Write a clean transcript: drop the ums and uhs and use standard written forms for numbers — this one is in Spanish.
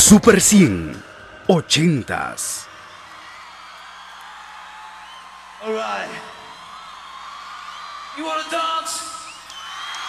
Super 100 80s. All right. You wanna dance?